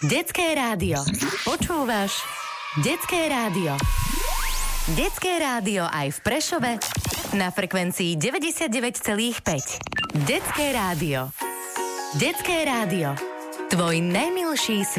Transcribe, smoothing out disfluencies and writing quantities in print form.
Detské rádio. Počúvaš Detské rádio. Detské rádio aj v Prešove na frekvencii 99,5. Detské rádio. Detské rádio. Tvoj najmilší